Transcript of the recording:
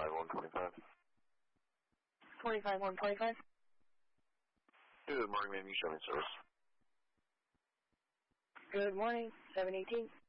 25-125. 25-125. Good morning, ma'am. You show me service. Good morning, 718.